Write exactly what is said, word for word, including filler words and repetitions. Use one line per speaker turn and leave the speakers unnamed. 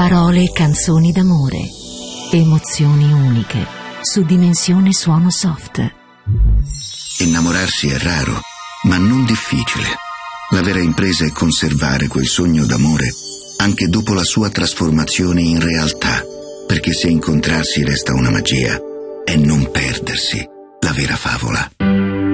Parole e canzoni d'amore, emozioni uniche, su Dimensione Suono Soft.
Innamorarsi è raro, ma non difficile. La vera impresa è conservare quel sogno d'amore anche dopo la sua trasformazione in realtà, perché se incontrarsi resta una magia, è non perdersi la vera favola.